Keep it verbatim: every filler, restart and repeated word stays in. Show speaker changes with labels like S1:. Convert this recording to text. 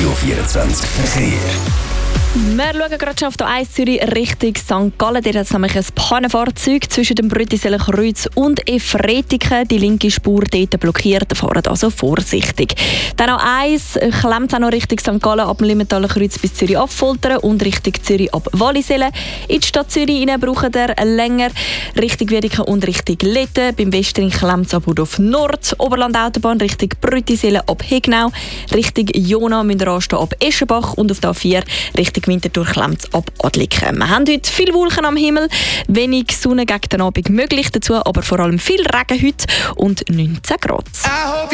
S1: Radio vierundzwanzig Verkehr.
S2: Wir schauen gerade schon auf der eins Zürich Richtung Sankt Gallen. Dort hat es nämlich ein Pannenfahrzeug zwischen dem Brüttiseler Kreuz und Efretiken. Die linke Spur dort blockiert, fahren also vorsichtig. Dann noch eins, klemmt auch noch Richtung Sankt Gallen ab dem Limmentaler Kreuz bis Zürich Affoltern und Richtung Zürich ab Wallisellen. In die Stadt Zürich rein braucht ihr länger Richtung Wiedeke und Richtung Letten. Beim Westring klemmt es ab auf Nord. Oberland-Autobahn Richtung Brüttisellen ab Hegnau. Richtung Jona müsst ihr anstehen ab Eschenbach und auf der A vier Richtung Winterthur klemmt es ab Adliken. Wir haben heute viele Wolken am Himmel, wenig Sonne gegen den Abend möglich, dazu aber vor allem viel Regen heute und neunzehn Grad.